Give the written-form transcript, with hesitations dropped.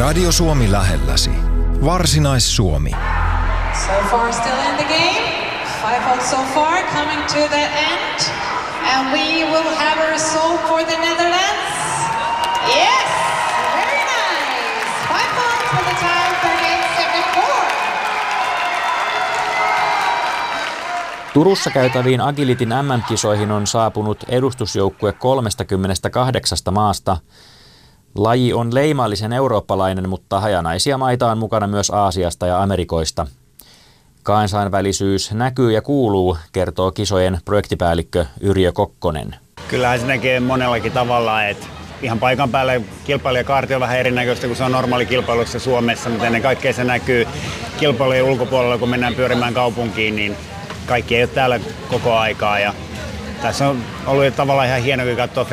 Radio Suomi lähelläsi. Varsinais-Suomi. So far still in the game. 5 votes so far, coming to the end. And we will have a result for the Netherlands. Yes, very nice. 5 points for the time, 38-74. Turussa käytäviin Agilitin MM-kisoihin on saapunut edustusjoukkue 38 maasta. Laji on leimallisen eurooppalainen, mutta hajanaisia maita on mukana myös Aasiasta ja Amerikoista. Kansainvälisyys näkyy ja kuuluu, kertoo kisojen projektipäällikkö Yrjö Kokkonen. Kyllähän se näkee monellakin tavalla, että ihan paikan päällä kilpailijakaarti on vähän erinäköistä kuin se on normaali kilpailussa Suomessa, mutta ennen kaikkea se näkyy kilpailujen ulkopuolella, kun mennään pyörimään kaupunkiin, niin kaikki ei ole täällä koko aikaa. Ja tässä on ollut tavallaan ihan hieno katsoa